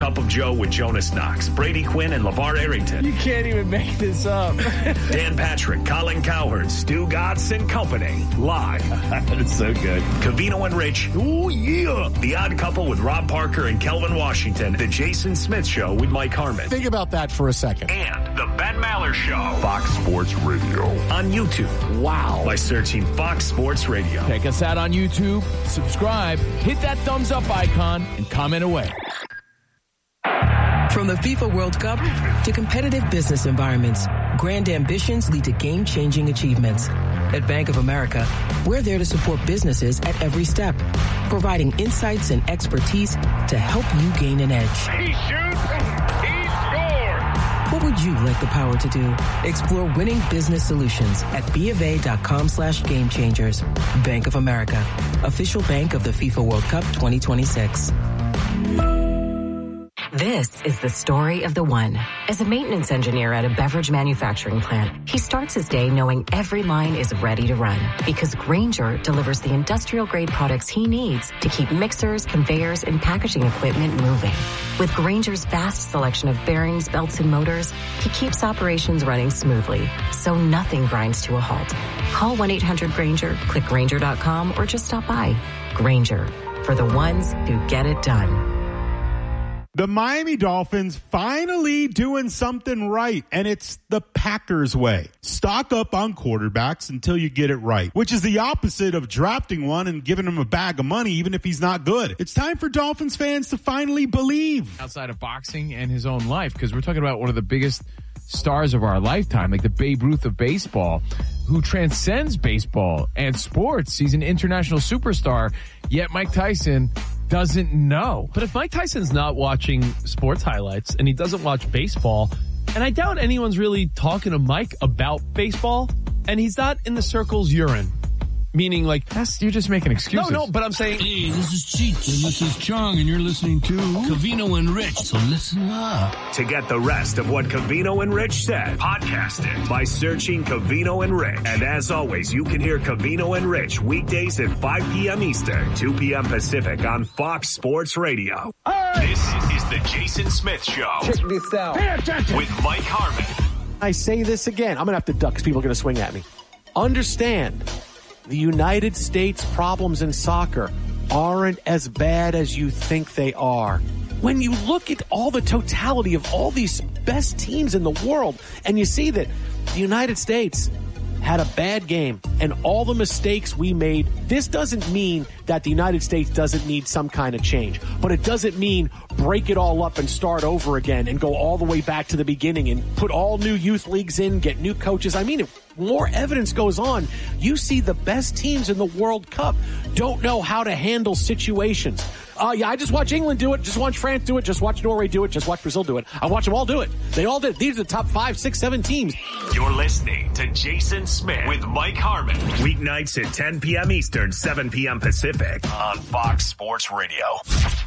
Cup of Joe with Jonas Knox, Brady Quinn, and LeVar Arrington. You can't even make this up. Dan Patrick, Colin Cowherd, Stu Gatz, and company. Live. That's so good. Covino and Rich. Ooh, yeah. The Odd Couple with Rob Parker and Kelvin Washington. The Jason Smith Show with Mike Harmon. Think about that for a second. And the Ben Maller Show. Fox Sports Radio. On YouTube. Wow. By searching Fox Sports Radio. Check us out on YouTube. Subscribe. Hit that thumbs up icon and comment away. From the FIFA World Cup to competitive business environments, grand ambitions lead to game-changing achievements. At Bank of America, we're there to support businesses at every step, providing insights and expertise to help you gain an edge. He shoots, he scores! What would you like the power to do? Explore winning business solutions at BofA.com/gamechangers. Bank of America, official bank of the FIFA World Cup 2026. This is the story of the one. As a maintenance engineer at a beverage manufacturing plant, he starts his day knowing every line is ready to run because Grainger delivers the industrial-grade products he needs to keep mixers, conveyors, and packaging equipment moving. With Grainger's vast selection of bearings, belts, and motors, he keeps operations running smoothly, so nothing grinds to a halt. Call 1-800-GRAINGER, click Grainger.com, or just stop by. Grainger, for the ones who get it done. The Miami Dolphins finally doing something right, and it's the Packers way. Stock up on quarterbacks until you get it right, which is the opposite of drafting one and giving him a bag of money even if he's not good. It's time for Dolphins fans to finally believe. Outside of boxing and his own life, because we're talking about one of the biggest stars of our lifetime, like the Babe Ruth of baseball, who transcends baseball and sports. He's an international superstar, yet Mike Tyson doesn't know. But if Mike Tyson's not watching sports highlights and he doesn't watch baseball, and I doubt anyone's really talking to Mike about baseball, and he's not in the circles you're in. Meaning, like, you're just making excuses. No, but I'm saying, hey, this is Cheech and this is Chung, and you're listening to Covino and Rich, so listen up. To get the rest of what Covino and Rich said, podcast it by searching Covino and Rich. And as always, you can hear Covino and Rich weekdays at 5 p.m. Eastern, 2 p.m. Pacific on Fox Sports Radio. Hey! This is the Jason Smith Show. Check this out. Pay attention. With Mike Harmon. I say this again. I'm going to have to duck because people are going to swing at me. Understand, the United States problems in soccer aren't as bad as you think they are. When you look at all the totality of all these best teams in the world, and you see that the United States had a bad game and all the mistakes we made, this doesn't mean that the United States doesn't need some kind of change, but it doesn't mean break it all up and start over again and go all the way back to the beginning and put all new youth leagues in, get new coaches. I mean, if more evidence goes on, you see the best teams in the World Cup don't know how to handle situations. Yeah, I just watch England do it, just watch France do it, just watch Norway do it, just watch Brazil do it. I watch them all do it. They all did. These are the top 5, 6, 7 teams. You're listening to Jason Smith with Mike Harmon. Weeknights at 10 p.m. Eastern, 7 p.m. Pacific on Fox Sports Radio.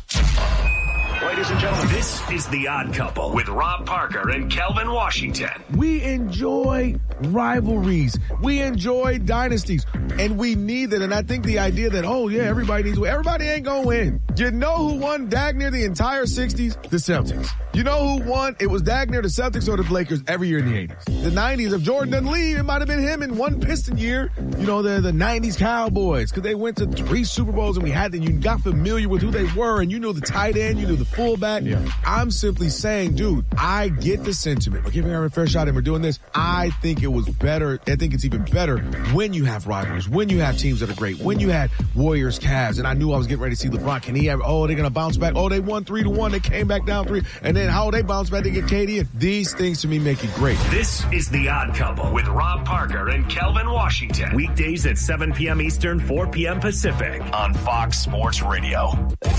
Ladies and gentlemen, this is The Odd Couple with Rob Parker and Kelvin Washington. We enjoy rivalries. We enjoy dynasties. And we need it. And I think the idea that, oh, yeah, everybody needs to win. Everybody ain't going to win. You know who won dag near the entire 60s? The Celtics. You know who won? It was dag near the Celtics or the Lakers every year in the 80s. The 90s, if Jordan doesn't leave, it might have been him in one Piston year. You know, the 90s Cowboys, because they went to 3 Super Bowls and you got familiar with who they were and you knew the tight end, you knew the fullback. Yeah. I'm simply saying, dude, I get the sentiment. We're giving her a fair shot and we're doing this. I think it was better. I think it's even better when you have rivalries, when you have teams that are great, when you had Warriors, Cavs, and I knew I was getting ready to see LeBron. Can he have, they're going to bounce back. They won 3-1. They came back down 3. And then how they bounce back to get KD. These things to me make it great. This is The Odd Couple with Rob Parker and Kelvin Washington. Weekdays at 7 p.m. Eastern, 4 p.m. Pacific on Fox Sports Radio.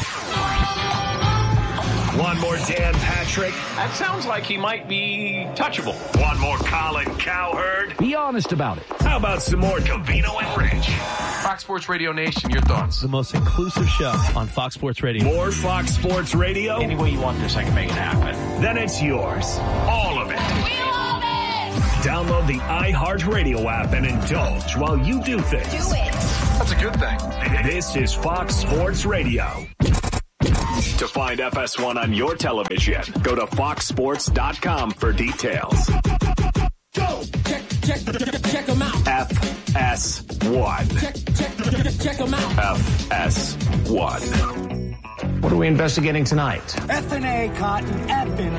One more Dan Patrick. That sounds like he might be touchable. One more Colin Cowherd. Be honest about it. How about some more Covino and Rich? Fox Sports Radio Nation, your thoughts? The most inclusive show on Fox Sports Radio. More Fox Sports Radio? Any way you want this, I can make it happen. Then it's yours. All of it. We love it! Download the iHeartRadio app and indulge while you do things. Do it. That's a good thing. This is Fox Sports Radio. To find FS1 on your television, go to foxsports.com for details. Go! Check them out. FS1. Check them out. FS1. What are we investigating tonight? F&A, Cotton.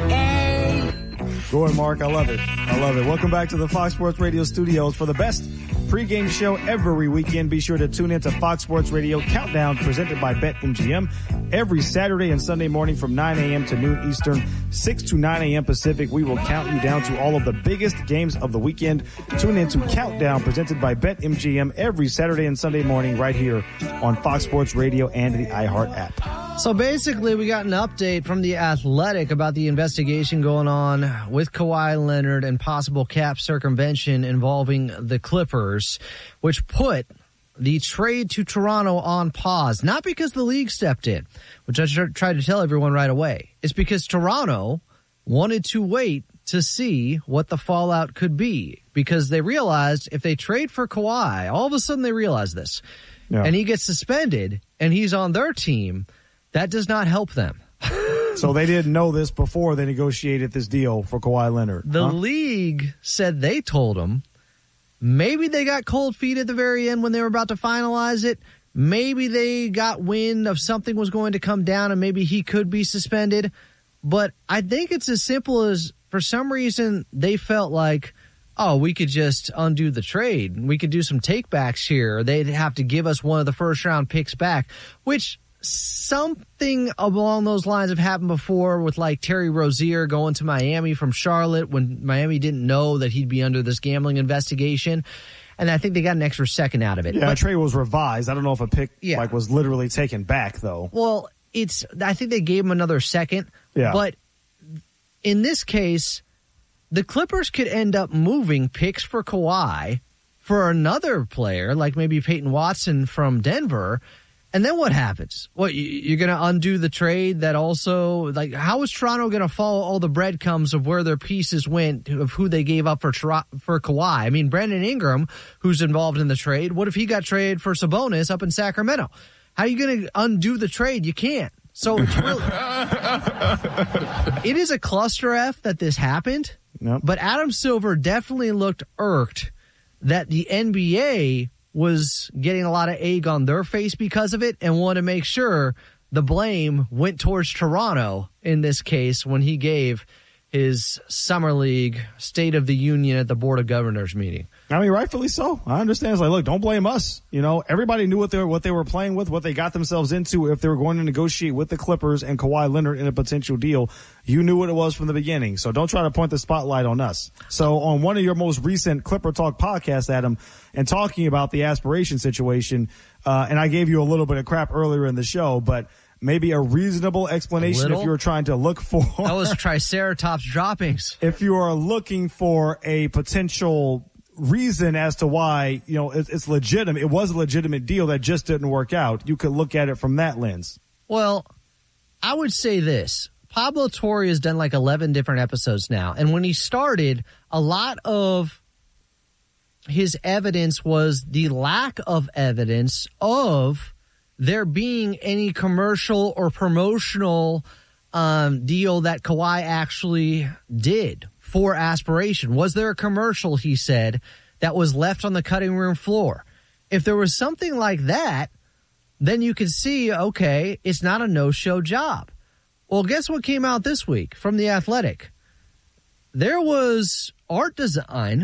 F&A. Go ahead, Mark. I love it. Welcome back to the Fox Sports Radio studios for the best pregame show every weekend. Be sure to tune in to Fox Sports Radio Countdown presented by BetMGM every Saturday and Sunday morning from 9 a.m. to noon Eastern, 6 to 9 a.m. Pacific. We will count you down to all of the biggest games of the weekend. Tune in to Countdown presented by BetMGM every Saturday and Sunday morning right here on Fox Sports Radio and the iHeart app. So basically, we got an update from The Athletic about the investigation going on with Kawhi Leonard and possible cap circumvention involving the Clippers, which put the trade to Toronto on pause. Not because the league stepped in, which I tried to tell everyone right away. It's because Toronto wanted to wait to see what the fallout could be, because they realized if they trade for Kawhi, all of a sudden they realize this, and he gets suspended and he's on their team, that does not help them. So they didn't know this before they negotiated this deal for Kawhi Leonard. The league said they told him. Maybe they got cold feet at the very end when they were about to finalize it. Maybe they got wind of something was going to come down and maybe he could be suspended. But I think it's as simple as, for some reason, they felt like, oh, we could just undo the trade. We could do some takebacks here. They'd have to give us one of the first-round picks back, which something along those lines have happened before with like Terry Rozier going to Miami from Charlotte when Miami didn't know that he'd be under this gambling investigation. And I think they got an extra second out of it. Yeah, but the trade was revised. I don't know if a pick was literally taken back, though. Well, I think they gave him another second. Yeah. But in this case, the Clippers could end up moving picks for Kawhi for another player, like maybe Peyton Watson from Denver. And then what happens? What, you're going to undo the trade that also, like, how is Toronto going to follow all the breadcrumbs of where their pieces went, of who they gave up for Kawhi? I mean, Brandon Ingram, who's involved in the trade, what if he got traded for Sabonis up in Sacramento? How are you going to undo the trade? You can't. So it's really, it is a cluster F that this happened, but Adam Silver definitely looked irked that the NBA was getting a lot of egg on their face because of it and wanted to make sure the blame went towards Toronto in this case when he gave his Summer League State of the Union at the Board of Governors meeting. I mean, rightfully so. I understand. It's like, look, don't blame us. You know, everybody knew what they were playing with, what they got themselves into if they were going to negotiate with the Clippers and Kawhi Leonard in a potential deal. You knew what it was from the beginning. So don't try to point the spotlight on us. So on one of your most recent Clipper Talk podcasts, Adam, and talking about the aspiration situation, and I gave you a little bit of crap earlier in the show, but maybe a reasonable explanation if you're trying to look for. That was Triceratops droppings. If you are looking for a potential reason as to why, you know, it's legitimate. It was a legitimate deal that just didn't work out. You could look at it from that lens. Well, I would say this. Pablo Torre has done like 11 different episodes now. And when he started, a lot of his evidence was the lack of evidence of there being any commercial or promotional deal that Kawhi actually did for aspiration. Was there a commercial, he said, that was left on the cutting room floor? If there was something like that, then you could see, okay, it's not a no-show job. Well, guess what came out this week from The Athletic? There was art design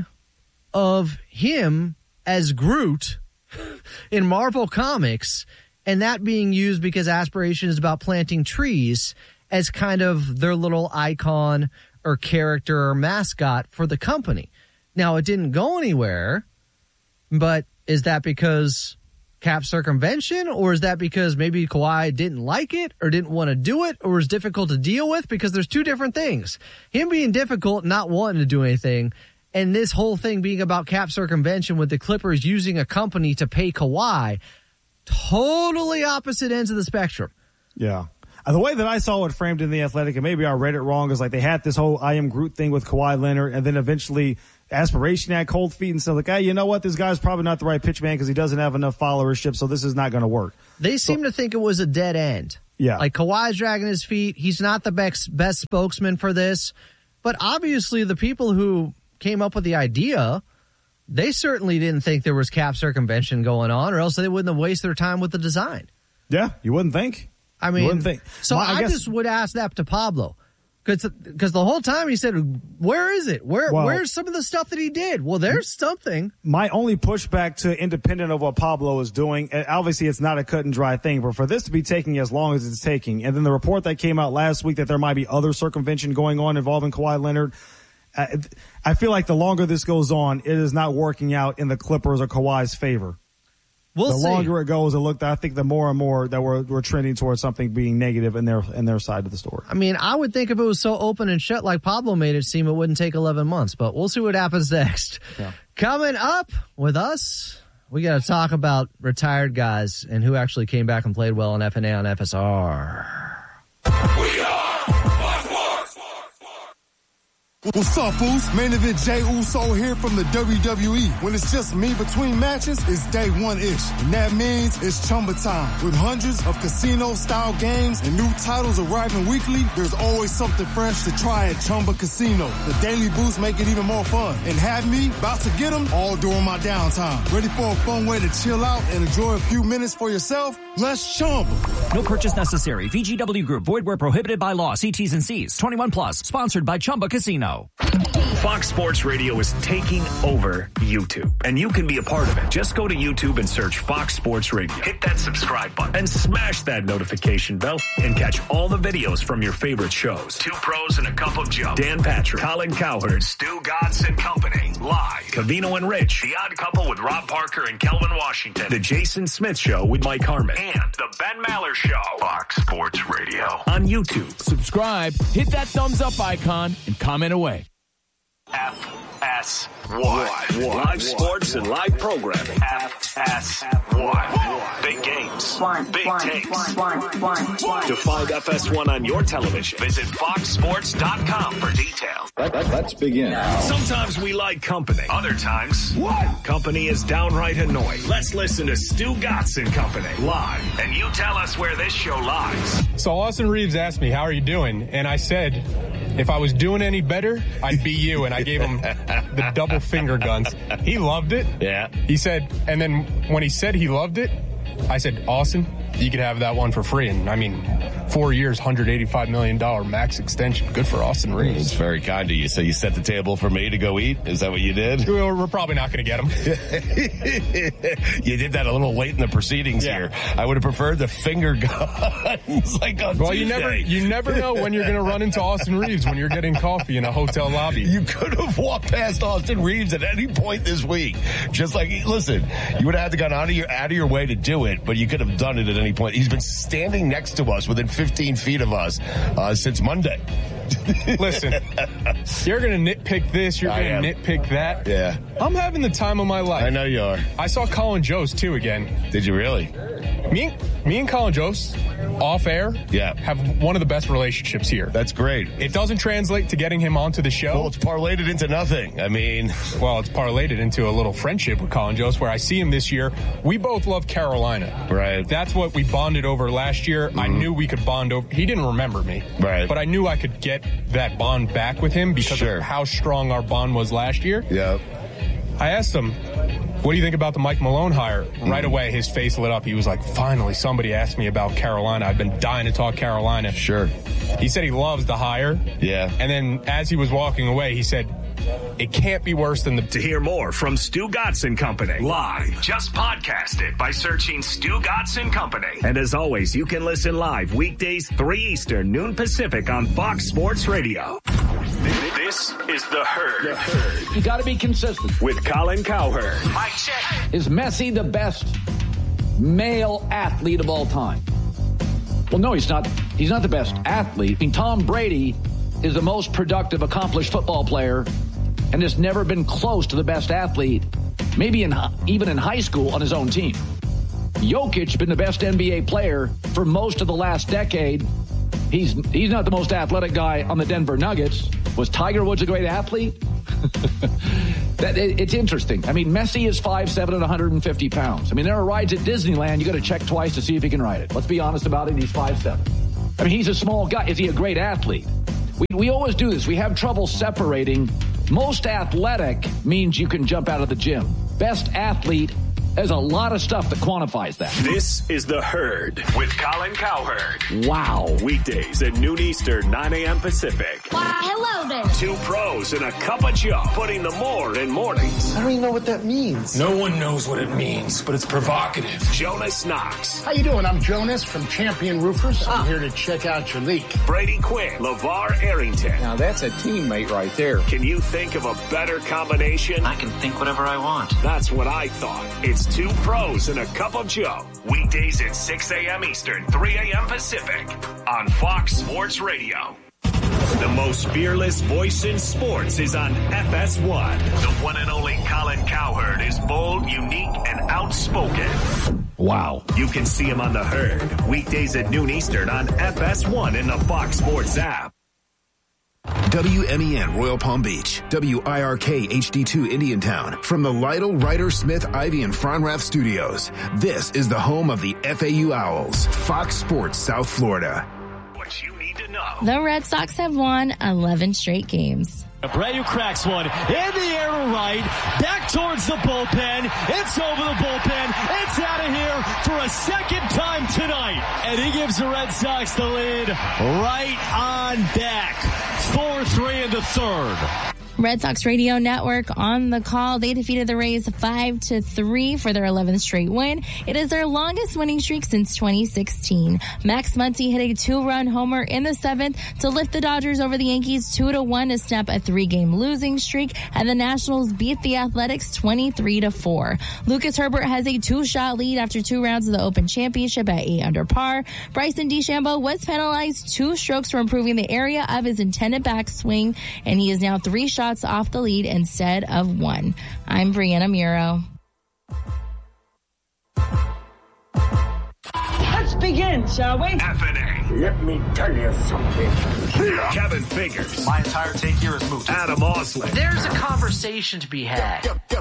of him as Groot in Marvel Comics, and that being used because aspiration is about planting trees as kind of their little icon or character or mascot for the company. Now, it didn't go anywhere, but is that because cap circumvention, or is that because maybe Kawhi didn't like it or didn't want to do it or was difficult to deal with? Because there's two different things. Him being difficult, not wanting to do anything, and this whole thing being about cap circumvention with the Clippers using a company to pay Kawhi. Totally opposite ends of the spectrum. Yeah. The way that I saw it framed in The Athletic, and maybe I read it wrong, is like they had this whole I am Groot thing with Kawhi Leonard, and then eventually Aspiration had cold feet and said, like, hey, you know what? This guy's probably not the right pitch man because he doesn't have enough followership, so this is not going to work. They seem to think it was a dead end. Yeah. Like Kawhi's dragging his feet. He's not the best spokesman for this. But obviously the people who came up with the idea, they certainly didn't think there was cap circumvention going on, or else they wouldn't have wasted their time with the design. Yeah, you wouldn't think. I mean, I just would ask that to Pablo. Because the whole time he said, where is it? Where's some of the stuff that he did? Well, there's something. My only pushback to independent of what Pablo is doing, obviously it's not a cut and dry thing, but for this to be taking as long as it's taking, and then the report that came out last week that there might be other circumvention going on involving Kawhi Leonard, I feel like the longer this goes on, it is not working out in the Clippers or Kawhi's favor. We'll see. The longer it goes, I think the more and more that we're trending towards something being negative in their side of the story. I mean, I would think if it was so open and shut like Pablo made it seem, it wouldn't take 11 months, but we'll see what happens next. Yeah. Coming up with us, we got to talk about retired guys and who actually came back and played well in FNA on FSR. We are What's up, fools? Main event Jey Uso here from the WWE. When it's just me between matches, it's day one-ish. And that means it's Chumba time. With hundreds of casino-style games and new titles arriving weekly, there's always something fresh to try at Chumba Casino. The daily boosts make it even more fun. And have me about to get them all during my downtime. Ready for a fun way to chill out and enjoy a few minutes for yourself? Let's Chumba. No purchase necessary. VGW Group. Void where prohibited by law. See T's and C's. 21 plus. Sponsored by Chumba Casino. Fox Sports Radio is taking over YouTube, and you can be a part of it. Just go to YouTube and search Fox Sports Radio. Hit that subscribe button and smash that notification bell and catch all the videos from your favorite shows. Two Pros and a Cup of Joe. Dan Patrick, Colin Cowherd, Stu Godson Company. Live. Covino and Rich. The Odd Couple with Rob Parker and Kelvin Washington. The Jason Smith Show with Mike Harmon. And the Ben Maller Show. Fox Sports Radio. On YouTube. Subscribe, hit that thumbs up icon, and comment away. FS1. Live sports and live programming. FS1. Big games. Big takes. To find FS1 on your television, visit foxsports.com for details. Let's begin. Sometimes we like company. Other times, company is downright annoying. Let's listen to Stu Godson Company live, and you tell us where this show lies. So Austin Reeves asked me, how are you doing? And I said, if I was doing any better, I'd be you. And I gave him the double finger guns. He loved it. Yeah. He said, and then when he said he loved it, I said, Austin, you could have that one for free. And I mean, 4 years, $185 million max extension. Good for Austin Reeves. It's very kind of you. So you set the table for me to go eat? Is that what you did? We're probably not going to get him. You did that a little late in the proceedings here. I would have preferred the finger guns like on Tuesday. You never know when you're going to run into Austin Reeves when you're getting coffee in a hotel lobby. You could have walked past Austin Reeves at any point this week. Just like, listen, you would have had to gone out of your way to do it, but you could have done it at any point. He's been standing next to us within 15 feet of us since Monday. Listen, you're going to nitpick this, you're going to nitpick that. Yeah. I'm having the time of my life. I know you are. I saw Colin Jost, too, again. Did you really? Me and Colin Jost, off air, have one of the best relationships here. That's great. It doesn't translate to getting him onto the show. Well, it's parlayed it into nothing. I mean... Well, it's parlayed it into a little friendship with Colin Jost, where I see him this year. We both love Carolina. Right. That's what we bonded over last year. I knew we could bond over... He didn't remember me. Right. But I knew I could get that bond back with him because of how strong our bond was last year. Yeah. I asked him, what do you think about the Mike Malone hire? Right away, his face lit up. He was like, finally, somebody asked me about Carolina. I've been dying to talk Carolina. Sure. He said he loves the hire. Yeah. And then as he was walking away, he said, it can't be worse than the... To hear more from Stu Godson Company live, just podcast it by searching Stu Godson Company. And as always, you can listen live weekdays 3 Eastern, noon Pacific on Fox Sports Radio. This is The Herd. You got to be consistent. With Colin Cowherd. Mike check. Is Messi the best male athlete of all time? Well, no, he's not. He's not the best athlete. I mean, Tom Brady is the most productive, accomplished football player and has never been close to the best athlete, maybe even in high school on his own team. Jokic been the best NBA player for most of the last decade He's not the most athletic guy on the Denver Nuggets. Was Tiger Woods a great athlete? It's interesting. I mean, Messi is 5'7" and 150 pounds. I mean, there are rides at Disneyland you got to check twice to see if he can ride it. Let's be honest about it. He's 5'7". I mean, he's a small guy. Is he a great athlete? We always do this. We have trouble separating. Most athletic means you can jump out of the gym. Best athlete, there's a lot of stuff that quantifies that. This is The Herd with Colin Cowherd. Wow. Weekdays at noon Eastern, 9 a.m. Pacific. Wow, hello there. 2 pros and a cup of Joe, putting the more in mornings. I don't even know what that means. No one knows what it means, but it's provocative. Jonas Knox. How you doing? I'm Jonas from Champion Roofers. I'm here to check out your leak. Brady Quinn. LeVar Arrington. Now that's a teammate right there. Can you think of a better combination? I can think whatever I want. That's what I thought. It's 2 pros and a cup of Joe. Weekdays at 6 a.m. Eastern, 3 a.m. Pacific on Fox Sports Radio. The most fearless voice in sports is on FS1. The one and only Colin Cowherd is bold, unique, and outspoken. Wow. You can see him on The Herd. Weekdays at noon Eastern on FS1 in the Fox Sports app. WMEN Royal Palm Beach, WIRK HD2 Indiantown. From the Lytle, Ryder, Smith, Ivy, and Fronrath studios, this is the home of the FAU Owls, Fox Sports South Florida. What you need to know. The Red Sox have won 11 straight games. Abreu cracks one in the air to right, back towards the bullpen. It's over the bullpen. It's out of here for a second time tonight. And he gives the Red Sox the lead right on back. 4-3 in the third. Red Sox Radio Network on the call. They defeated the Rays 5-3 for their 11th straight win. It is their longest winning streak since 2016. Max Muncy hit a 2-run homer in the 7th to lift the Dodgers over the Yankees 2-1 to snap a 3-game losing streak, and the Nationals beat the Athletics 23-4. Lucas Herbert has a 2-shot lead after 2 rounds of the Open Championship at 8 under par. Bryson DeChambeau was penalized 2 strokes for improving the area of his intended backswing, and he is now 3 shots off the lead instead of 1. I'm Brianna Muro. Let's begin, shall we? FNA. Let me tell you something. Kevin Figures. My entire take here is moved. Adam Osley. There's a conversation to be had.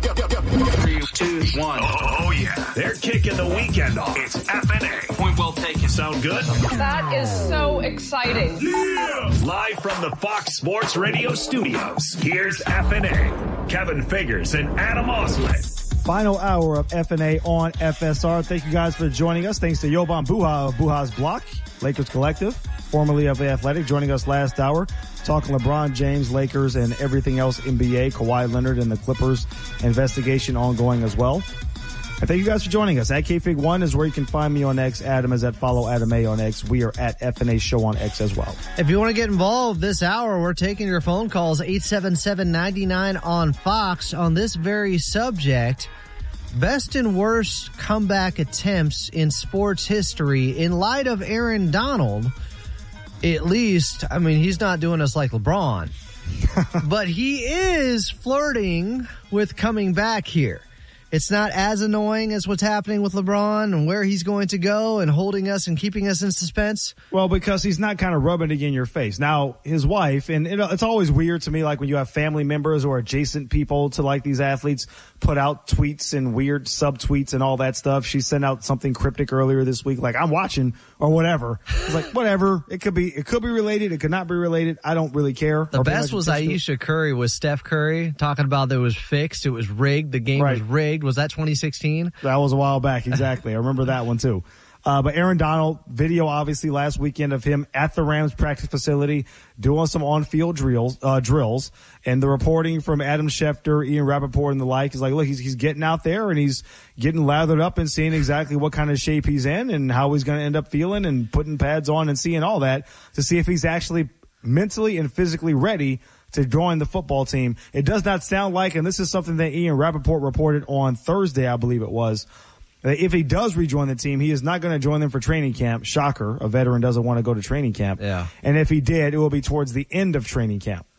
3, 2, 1. Oh, yeah. They're kicking the weekend off. It's FNA. Point well taken. Sound good? That is so exciting. Yeah! Live from the Fox Sports Radio studios, here's FNA. Kevin Figures and Adam Osley. Final hour of FNA on FSR. Thank you guys for joining us. Thanks to Jovan Buha of Buha's Block, Lakers Collective, formerly of The Athletic, joining us last hour, talking LeBron James, Lakers, and everything else NBA, Kawhi Leonard and the Clippers investigation ongoing as well. And thank you guys for joining us. At KFig1 is where you can find me on X. Adam is at Follow Adam A on X. We are at FNA Show on X as well. If you want to get involved this hour, we're taking your phone calls, 877-99 on Fox on this very subject. Best and worst comeback attempts in sports history in light of Aaron Donald. At least, I mean, he's not doing us like LeBron, but he is flirting with coming back here. It's not as annoying as what's happening with LeBron and where he's going to go and holding us and keeping us in suspense. Well, because he's not kind of rubbing it in your face. Now, his wife, and it's always weird to me, like when you have family members or adjacent people to like these athletes put out tweets and weird subtweets and all that stuff. She sent out something cryptic earlier this week, like I'm watching or whatever. It's like, whatever. It could be related. It could not be related. I don't really care. The best was Ayesha Curry with Steph Curry talking about that it was fixed. It was rigged. The game was rigged. Was that 2016? That was a while back. Exactly. I remember that one too. But Aaron Donald, video obviously last weekend of him at the Rams practice facility doing some on-field drills. And the reporting from Adam Schefter, Ian Rappaport, and the like is like, look, he's getting out there and he's getting lathered up and seeing exactly what kind of shape he's in and how he's going to end up feeling and putting pads on and seeing all that to see if he's actually mentally and physically ready to join the football team. It does not sound like, and this is something that Ian Rappaport reported on Thursday, I believe it was, that if he does rejoin the team, he is not going to join them for training camp. Shocker, a veteran doesn't want to go to training camp. Yeah. And if he did, it will be towards the end of training camp.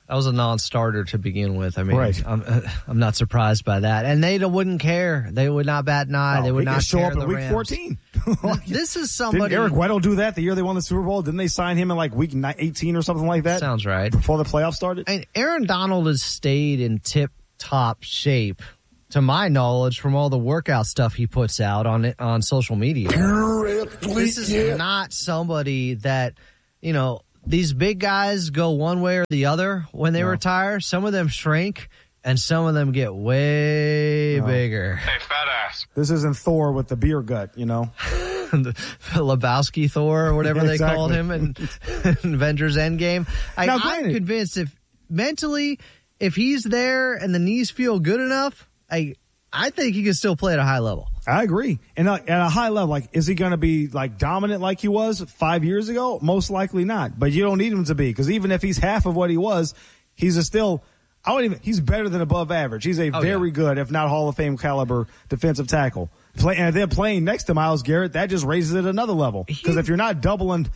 That was a non-starter to begin with. I mean, right. I'm not surprised by that. And they wouldn't care. They would not bat an eye. They would not show care up in week Rams. 14. This is somebody. Didn't Eric Weddle do that the year they won the Super Bowl? Didn't they sign him in like week 18 or something like that? Sounds right. Before the playoffs started? And Aaron Donald has stayed in tip-top shape, to my knowledge, from all the workout stuff he puts out on social media. This is not somebody that, you know, these big guys go one way or the other when they retire. Some of them shrink, and some of them get way bigger. Hey, fat ass. This isn't Thor with the beer gut, you know? The Lebowski Thor or whatever they called him in Avengers Endgame. I'm convinced if he's there and the knees feel good enough, I think he can still play at a high level. I agree. And at a high level, like, is he going to be like dominant like he was 5 years ago? Most likely not. But you don't need him to be, because even if he's half of what he was, he's better than above average. He's a very good, if not Hall of Fame caliber defensive tackle. And then playing next to Myles Garrett, that just raises it another level. Because if you're not doubling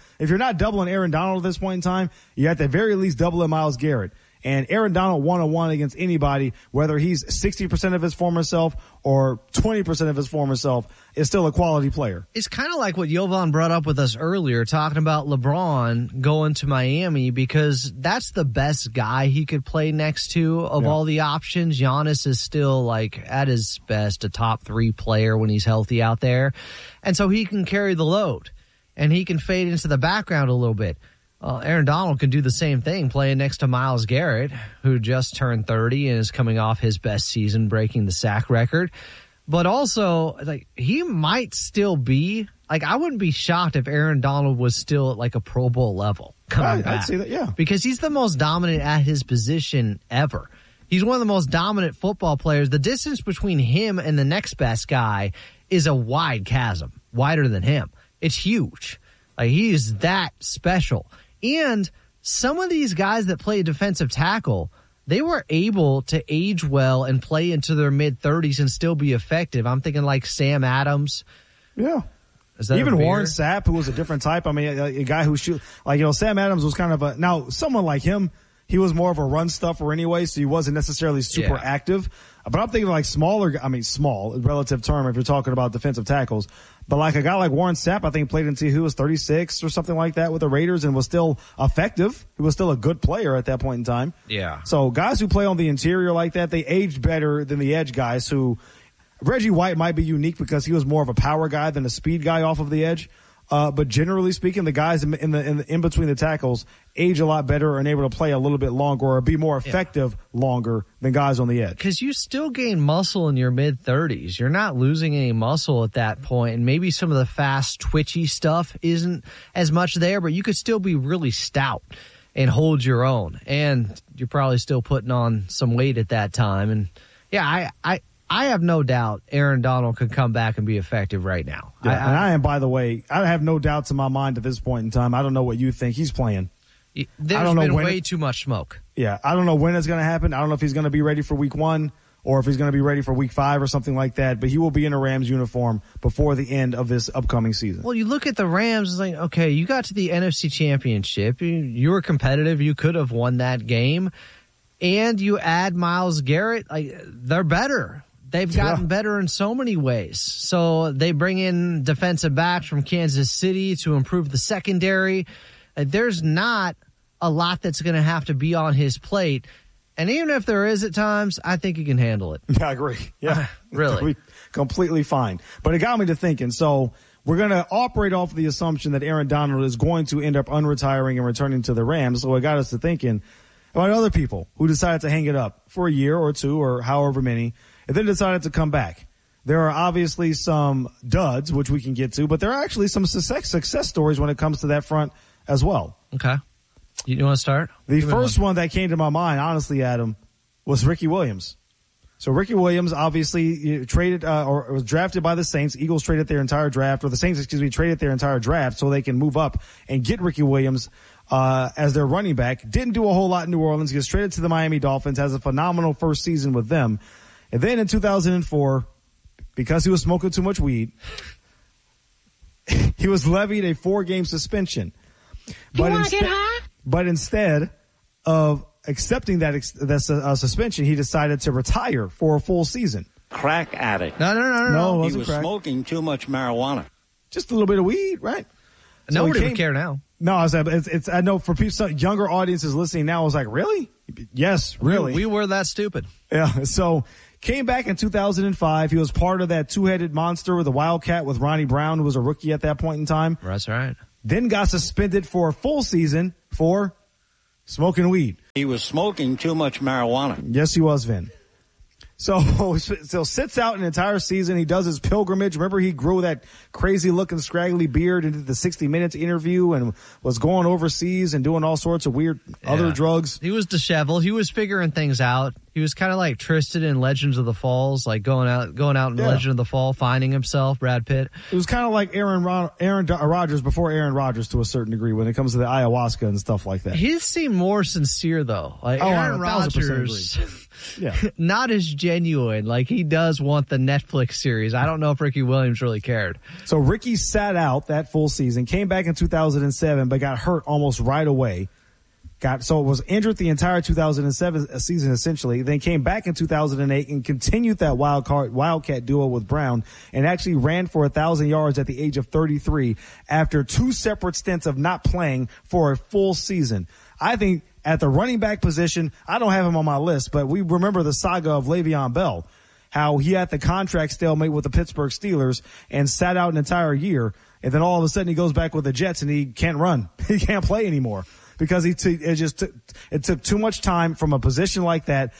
Aaron Donald at this point in time, you at the very least double Myles Garrett. And Aaron Donald 1-on-1 against anybody, whether he's 60% of his former self or 20% of his former self, is still a quality player. It's kind of like what Jovan brought up with us earlier, talking about LeBron going to Miami, because that's the best guy he could play next to of all the options. Giannis is still, like, at his best, a top 3 player when he's healthy out there. And so he can carry the load, and he can fade into the background a little bit. Aaron Donald can do the same thing playing next to Myles Garrett, who just turned 30 and is coming off his best season, breaking the sack record. But also, like, he might still be, like, I wouldn't be shocked if Aaron Donald was still at like a Pro Bowl level coming back. I'd say that, yeah. Because he's the most dominant at his position ever. He's one of the most dominant football players. The distance between him and the next best guy is a wide chasm, wider than him. It's huge. Like, he is that special. And some of these guys that play defensive tackle, they were able to age well and play into their mid-30s and still be effective. I'm thinking like Sam Adams. Yeah. Even Warren Sapp, who was a different type. I mean, a guy who Sam Adams was kind of now someone like him, he was more of a run stuffer anyway, so he wasn't necessarily super active. But I'm thinking like small, relative term if you're talking about defensive tackles. But like a guy like Warren Sapp, I think played until he was 36 or something like that with the Raiders and was still effective. He was still a good player at that point in time. Yeah. So guys who play on the interior like that, they aged better than the edge guys who – Reggie White might be unique because he was more of a power guy than a speed guy off of the edge. But generally speaking, the guys in between the tackles age a lot better and able to play a little bit longer or be more effective longer than guys on the edge. Because you still gain muscle in your mid-30s. You're not losing any muscle at that point, and maybe some of the fast, twitchy stuff isn't as much there, but you could still be really stout and hold your own. And you're probably still putting on some weight at that time. And, yeah, I have no doubt Aaron Donald could come back and be effective right now. Yeah, and I am, by the way, I have no doubts in my mind at this point in time. I don't know what you think. He's playing. There's been way too much smoke. Yeah, I don't know when it's going to happen. I don't know if he's going to be ready for week 1 or if he's going to be ready for week 5 or something like that. But he will be in a Rams uniform before the end of this upcoming season. Well, you look at the Rams, it's like, okay, you got to the NFC Championship. You were competitive. You could have won that game. And you add Myles Garrett. They're better. They've gotten better in so many ways. So they bring in defensive backs from Kansas City to improve the secondary. There's not a lot that's going to have to be on his plate. And even if there is at times, I think he can handle it. Yeah, I agree. Yeah, really. Completely fine. But it got me to thinking. So we're going to operate off the assumption that Aaron Donald is going to end up unretiring and returning to the Rams. So it got us to thinking about other people who decided to hang it up for a year or two or however many, and then decided to come back. There are obviously some duds, which we can get to, but there are actually some success stories when it comes to that front as well. Okay. You want to start? The first one that came to my mind, honestly, Adam, was Ricky Williams. So Ricky Williams obviously traded or was drafted by the Saints. Eagles traded their entire draft, or the Saints, traded their entire draft so they can move up and get Ricky Williams as their running back. Didn't do a whole lot in New Orleans. Gets traded to the Miami Dolphins, has a phenomenal first season with them. And then in 2004, because he was smoking too much weed, he was levied a 4-game suspension. But instead of accepting that suspension, he decided to retire for a full season. Crack addict. No, it wasn't he was crack. smoking too much marijuana. Just a little bit of weed, right? Nobody would care now. No, I know for people, some younger audiences listening now, I was like, really? Yes, really. We were that stupid. Yeah. So came back in 2005. He was part of that two-headed monster with the Wildcat with Ronnie Brown, who was a rookie at that point in time. That's right. Then got suspended for a full season for smoking weed. He was smoking too much marijuana. Yes, he was, Vin. So sits out an entire season. He does his pilgrimage. Remember, he grew that crazy-looking, scraggly beard and did the 60 Minutes interview and was going overseas and doing all sorts of weird other drugs. He was disheveled. He was figuring things out. He was kind of like Tristan in Legends of the Falls, like going out in Legend of the Fall, finding himself, Brad Pitt. It was kind of like Aaron Rodgers before Aaron Rodgers to a certain degree when it comes to the ayahuasca and stuff like that. He seemed more sincere, though. Like Aaron Rodgers, not as genuine. Like, he does want the Netflix series. I don't know if Ricky Williams really cared. So Ricky sat out that full season, came back in 2007, but got hurt almost right away. Was injured the entire 2007 season essentially, then came back in 2008 and continued that Wildcat duo with Brown and actually ran for 1,000 yards at the age of 33 after 2 separate stints of not playing for a full season. I think at the running back position, I don't have him on my list, but we remember the saga of Le'Veon Bell, how he had the contract stalemate with the Pittsburgh Steelers and sat out an entire year, and then all of a sudden he goes back with the Jets and he can't run. He can't play anymore. Because it took too much time from a position like that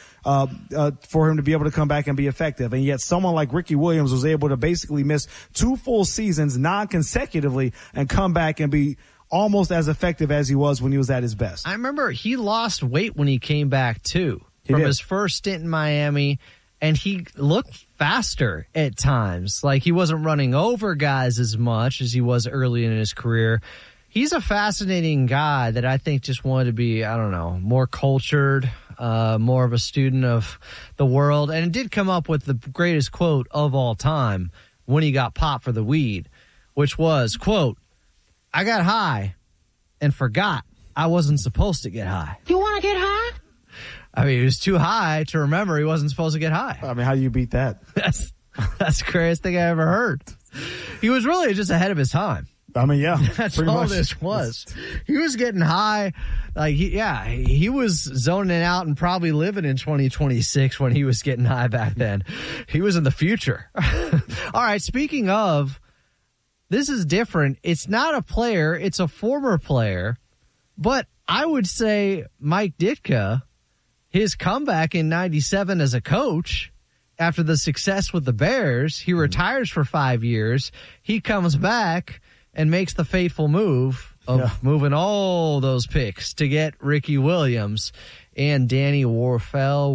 for him to be able to come back and be effective. And yet someone like Ricky Williams was able to basically miss 2 full seasons non-consecutively and come back and be almost as effective as he was when he was at his best. I remember he lost weight when he came back, too, from his first stint in Miami, and he looked faster at times. Like, he wasn't running over guys as much as he was early in his career. He's a fascinating guy that I think just wanted to be, I don't know, more cultured, more of a student of the world. And it did come up with the greatest quote of all time when he got popped for the weed, which was, quote, "I got high and forgot I wasn't supposed to get high." You want to get high? I mean, he was too high to remember he wasn't supposed to get high. I mean, how do you beat that? That's the greatest thing I ever heard. He was really just ahead of his time. I mean, yeah. That's all this was. He was getting high. Like, he was zoning out and probably living in 2026 when he was getting high back then. He was in the future. All right, speaking of, this is different. It's not a player. It's a former player. But I would say Mike Ditka, his comeback in 97 as a coach, after the success with the Bears, he retires for 5 years. He comes back and makes the fateful move of moving all those picks to get Ricky Williams and Danny Werfel,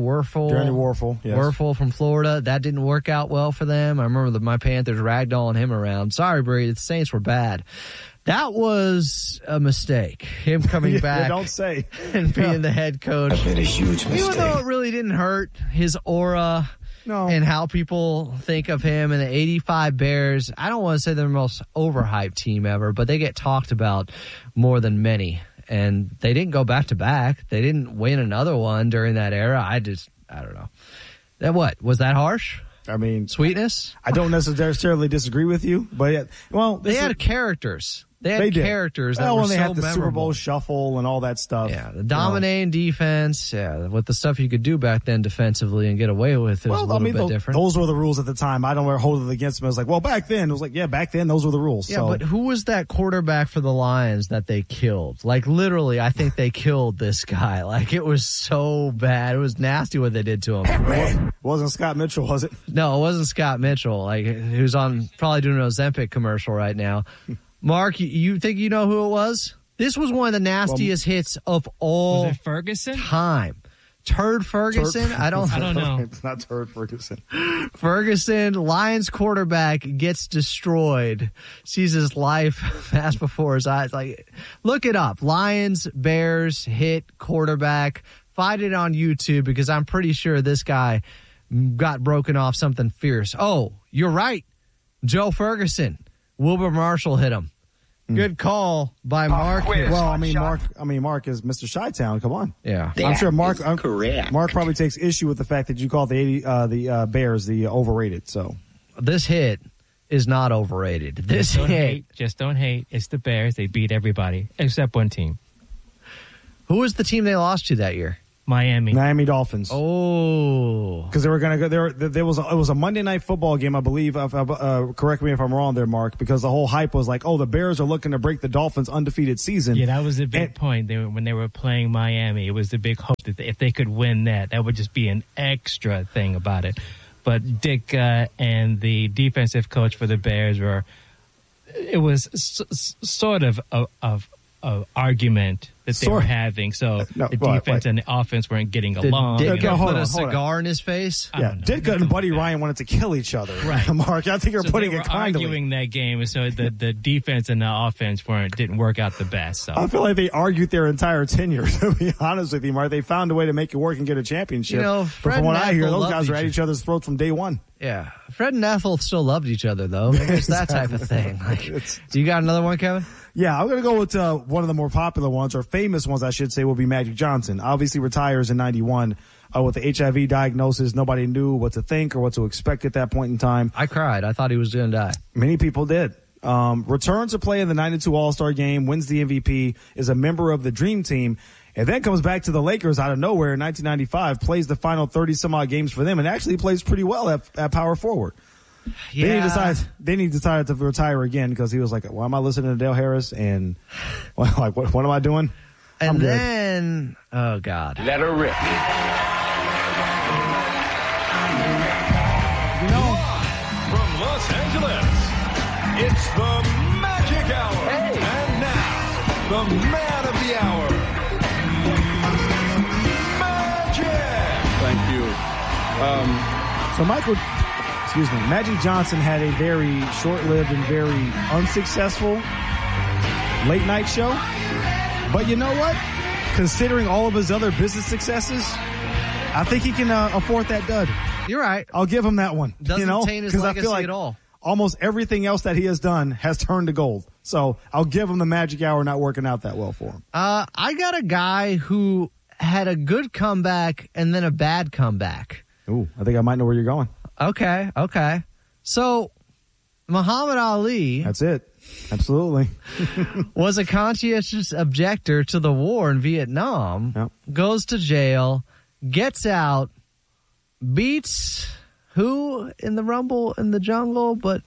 yes. Werfel from Florida. That didn't work out well for them. I remember my Panthers ragdolling him around. Sorry, Brady, the Saints were bad. That was a mistake, him coming back don't say. and being the head coach. I made a huge mistake. Even though it really didn't hurt his aura and how people think of him and the 85 Bears. I don't want to say they're the most overhyped team ever, but they get talked about more than many. And they didn't go back-to-back. They didn't win another one during that era. I don't know. That what? Was that harsh? I mean, sweetness? I don't necessarily disagree with you, but they had characters. They had characters that were so memorable. They had the Super Bowl shuffle and all that stuff. Yeah, the dominating defense. Yeah, with the stuff you could do back then defensively and get away with, it was a little bit different. Those were the rules at the time. I don't hold it against them. It was like, well, back then. It was like, yeah, back then, those were the rules. Yeah, but who was that quarterback for the Lions that they killed? Like, literally, I think they killed this guy. Like, it was so bad. It was nasty what they did to him. It wasn't Scott Mitchell, was it? No, it wasn't Scott Mitchell. Like, who's on probably doing an Ozempic commercial right now. Mark, you think you know who it was? This was one of the nastiest hits of all was it Ferguson? Time. Turd Ferguson? I don't know. It's not Turd Ferguson. Ferguson, Lions quarterback, gets destroyed. Sees his life pass before his eyes. Like, look it up. Lions, Bears, hit, quarterback. Find it on YouTube because I'm pretty sure this guy got broken off something fierce. Oh, you're right. Joe Ferguson. Wilbur Marshall hit him. Good call by Mark. Well, Mark is Mr. Chi-Town. Come on. Yeah. I'm sure Mark. Correct. Mark probably takes issue with the fact that you call the Bears the overrated. So this hit is not overrated. This hit. Just don't hate. It's the Bears. They beat everybody except one team. Who was the team they lost to that year? Miami Dolphins. Oh, because they were going to go there. It was a Monday Night Football game, I believe. Correct me if I'm wrong there, Mark. Because the whole hype was like, oh, the Bears are looking to break the Dolphins' undefeated season. Yeah, that was a big point. When they were playing Miami, it was the big hope that if they could win that would just be an extra thing about it. But Dick and the defensive coach for the Bears it was sort of a argument that they were having. So the defense and the offense weren't getting along. Did Ditka put a cigar in his face? Yeah, Ditka and Buddy Ryan wanted to kill each other. Right. Mark, I think you're putting it kindly. They were arguing that game, and so the defense and the offense didn't work out the best. So I feel like they argued their entire tenure, to be honest with you, Mark. They found a way to make it work and get a championship. But from what I hear, those guys were at each other's throats from day one. Yeah. Fred and Ethel still loved each other, though. Maybe it's that type of thing. Do you got another one, Kevin? Yeah, I'm going to go with one of the more popular ones, or famous ones, I should say, will be Magic Johnson. Obviously retires in 91 with the HIV diagnosis. Nobody knew what to think or what to expect at that point in time. I cried. I thought he was going to die. Many people did. Returns to play in the 92 All-Star game, wins the MVP, is a member of the Dream Team, and then comes back to the Lakers out of nowhere in 1995, plays the final 30-some-odd games for them, and actually plays pretty well at power forward. Yeah. Then he decided to retire again because he was like, why am I listening to Dale Harris? And what am I doing? And then, oh, God. Let her rip. From Los Angeles, it's the Magic Hour. Hey. And now, the man of the hour, Magic. So Magic Johnson had a very short-lived and very unsuccessful late-night show. But you know what? Considering all of his other business successes, I think he can afford that dud. You're right. I'll give him that one. Doesn't taint his legacy I feel like at all. Almost everything else that he has done has turned to gold. So I'll give him the Magic Hour not working out that well for him. I got a guy who had a good comeback and then a bad comeback. Ooh, I think I might know where you're going. Okay. So, Muhammad Ali. That's it. Absolutely. was a conscientious objector to the war in Vietnam. Yep. Goes to jail, gets out, beats who in the Rumble in the Jungle? But,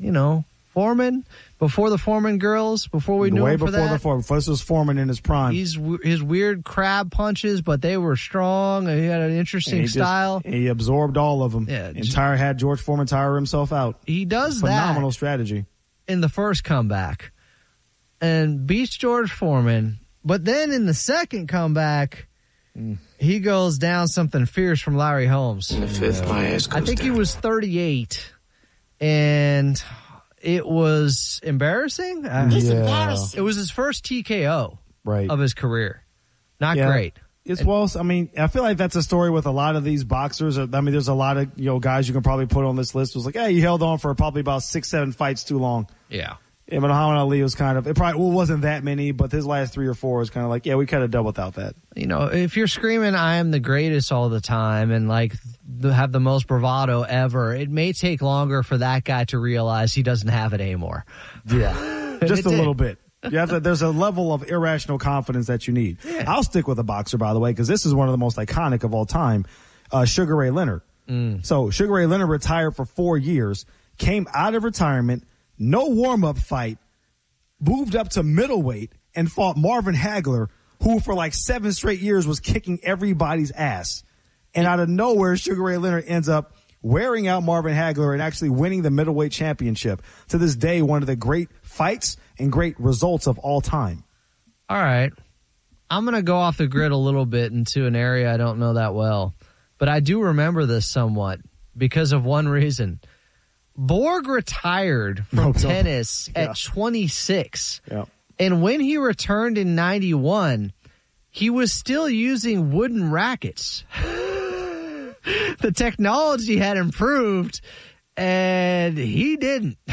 Foreman. Before the Foreman girls, before we knew him for that. Before this was Foreman in his prime. His weird crab punches, but they were strong. He had an interesting style. He absorbed all of them. Yeah, had George Foreman tire himself out. He does Phenomenal strategy. In the first comeback. And beats George Foreman. But then in the second comeback, he goes down something fierce from Larry Holmes. In the fifth, my ass goes I think down. he was 38. And it was embarrassing. It's embarrassing. It was his first TKO right. of his career. Not great. I feel like that's a story with a lot of these boxers. There's a lot of guys you can probably put on this list. It was like, hey, he held on for probably about 6-7 fights too long. Yeah. But Muhammad Ali was wasn't that many, but his last 3 or 4 is kind of like, we could have done without that. If you're screaming, I am the greatest all the time and have the most bravado ever, it may take longer for that guy to realize he doesn't have it anymore. Yeah. Just a little bit. There's a level of irrational confidence that you need. Yeah. I'll stick with a boxer, by the way, because this is one of the most iconic of all time, Sugar Ray Leonard. So Sugar Ray Leonard retired for 4 years, came out of retirement, no warm-up fight, moved up to middleweight, and fought Marvin Hagler, who for 7 straight years was kicking everybody's ass. And out of nowhere, Sugar Ray Leonard ends up wearing out Marvin Hagler and actually winning the middleweight championship. To this day, one of the great fights and great results of all time. All right. I'm going to go off the grid a little bit into an area I don't know that well. But I do remember this somewhat because of one reason. Borg retired from tennis at 26. Yeah. And when he returned in 91, he was still using wooden rackets. The technology had improved, and he didn't.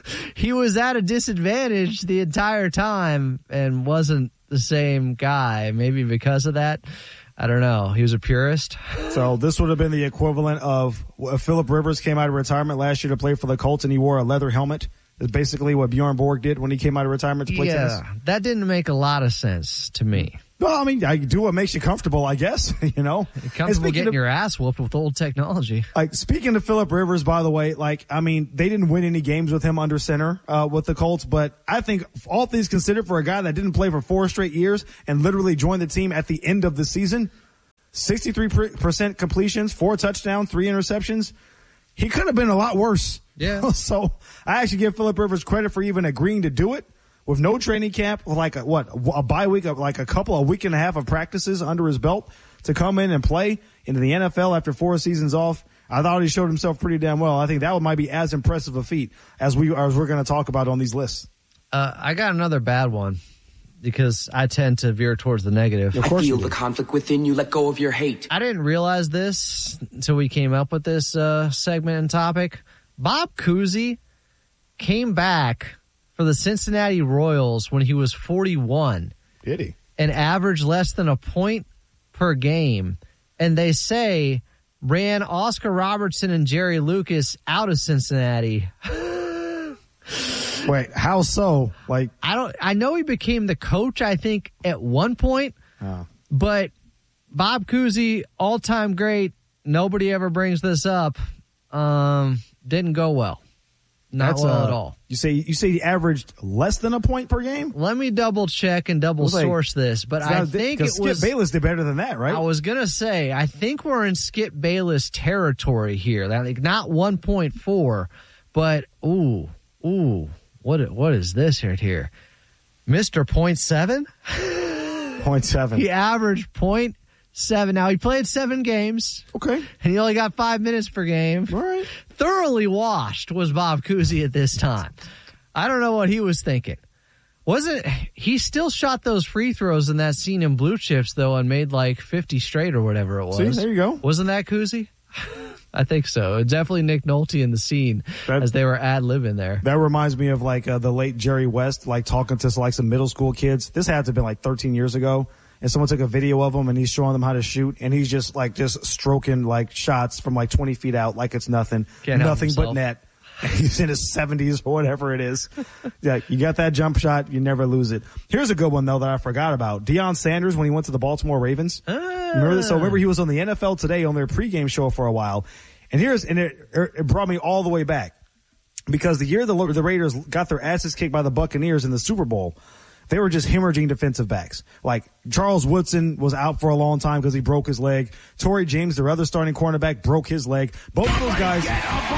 he was at a disadvantage the entire time and wasn't the same guy. Maybe because of that. I don't know. He was a purist. So this would have been the equivalent of Phillip Rivers came out of retirement last year to play for the Colts, and he wore a leather helmet. That's basically what Bjorn Borg did when he came out of retirement to play tennis. Yeah, that didn't make a lot of sense to me. Well, I mean, I do what makes you comfortable, I guess, you know. You're comfortable getting your ass whooped with old technology. Like, speaking of Phillip Rivers, by the way, like, I mean, they didn't win any games with him under center with the Colts, but I think all things considered, for a guy that didn't play for 4 straight years and literally joined the team at the end of the season, 63% completions, 4 touchdowns, 3 interceptions, he could have been a lot worse. Yeah. So I actually give Phillip Rivers credit for even agreeing to do it with no training camp, with like a bye week, like a week and a half of practices under his belt to come in and play into the NFL after 4 seasons off. I thought he showed himself pretty damn well. I think that might be as impressive a feat as we're going to talk about on these lists. I got another bad one because I tend to veer towards the negative. I feel the conflict within you. Let go of your hate. I didn't realize this until we came up with this segment and topic. Bob Cousy came back for the Cincinnati Royals when he was 41. Did he? And averaged less than a point per game. And they say ran Oscar Robertson and Jerry Lucas out of Cincinnati. Wait, how so? Like, I know he became the coach, I think, at one point. But Bob Cousy, all-time great. Nobody ever brings this up. Didn't go well. Not well at all. You say he averaged less than a point per game? Let me double check and double source this, but I think it was Skip Bayless did better than that, right? I was gonna say I think we're in Skip Bayless territory here. Like not 1.4, but what is this right here? Mr. 0.7? 0.7. He averaged 0.7. Now he played 7 games. Okay. And he only got 5 minutes per game. All right. Thoroughly washed was Bob Cousy at this time. I don't know what he was thinking. He still shot those free throws in that scene in Blue Chips, though, and made like 50 straight or whatever it was. See, there you go. Wasn't that Cousy? I think so. It's definitely Nick Nolte in the scene as they were ad-libbing there. That reminds me of like the late Jerry West, like talking to like some middle school kids. This had to have been like 13 years ago. And someone took a video of him and he's showing them how to shoot. And he's just stroking like shots from like 20 feet out like it's nothing. Nothing but net. And he's in his 70s or whatever it is. Yeah, you got that jump shot. You never lose it. Here's a good one, though, that I forgot about. Deion Sanders when he went to the Baltimore Ravens. Remember this? So remember he was on the NFL Today on their pregame show for a while. And it brought me all the way back. Because the year the Raiders got their asses kicked by the Buccaneers in the Super Bowl, they were just hemorrhaging defensive backs. Like Charles Woodson was out for a long time because he broke his leg. Torrey James, their other starting cornerback, broke his leg. Both of those guys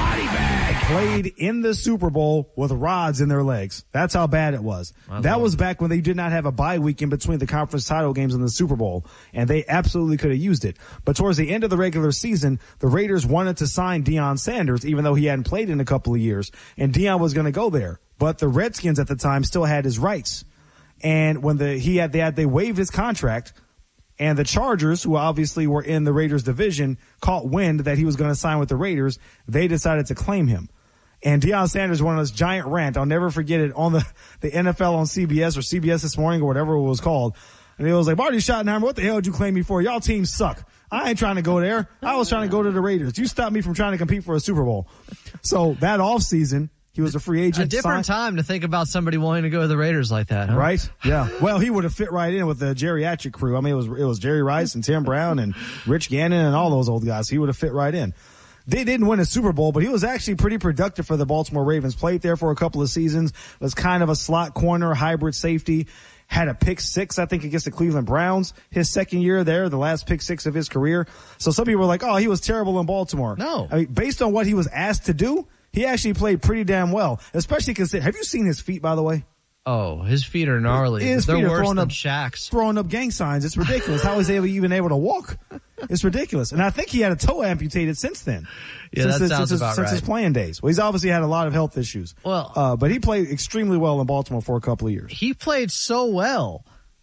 played in the Super Bowl with rods in their legs. That's how bad it was. That was back when they did not have a bye week in between the conference title games and the Super Bowl, and they absolutely could have used it. But towards the end of the regular season, the Raiders wanted to sign Deion Sanders, even though he hadn't played in a couple of years, and Deion was going to go there. But the Redskins at the time still had his rights. And when they waived his contract, and the Chargers, who obviously were in the Raiders division, caught wind that he was going to sign with the Raiders, they decided to claim him. And Deion Sanders went on this giant rant. I'll never forget it on the NFL on CBS or CBS This Morning or whatever it was called. And he was like, Marty Schottenheimer, what the hell did you claim me for? Y'all teams suck. I ain't trying to go there. I was trying to go to the Raiders. You stopped me from trying to compete for a Super Bowl. So that offseason, he was a free agent. A different time to think about somebody wanting to go to the Raiders like that, huh? Right? Yeah. Well, he would have fit right in with the geriatric crew. I mean, it was Jerry Rice and Tim Brown and Rich Gannon and all those old guys. He would have fit right in. They didn't win a Super Bowl, but he was actually pretty productive for the Baltimore Ravens. Played there for a couple of seasons. Was kind of a slot corner, hybrid safety. Had a pick 6, I think, against the Cleveland Browns his second year there, the last pick 6 of his career. So some people were like, oh, he was terrible in Baltimore. No. I mean, based on what he was asked to do, he actually played pretty damn well, especially considering. Have you seen his feet, by the way? Oh, his feet are gnarly. They're worse than Shaq's. Throwing up gang signs. It's ridiculous. How is he even able to walk? It's ridiculous. And I think he had a toe amputated since then. Yeah, since his playing days. Well, he's obviously had a lot of health issues. Well, but he played extremely well in Baltimore for a couple of years. He played so well.